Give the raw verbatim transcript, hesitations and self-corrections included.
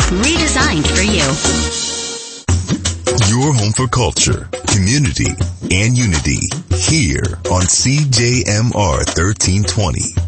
redesigned for you. Your home for culture, community, and unity here on C J M R thirteen twenty.